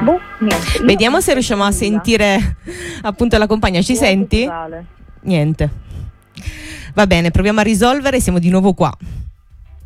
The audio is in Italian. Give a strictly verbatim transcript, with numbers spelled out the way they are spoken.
boh, niente. Vediamo se riusciamo a sentire appunto la compagna. Ci Vuoto senti? totale. Niente. Va bene, proviamo a risolvere, siamo di nuovo qua.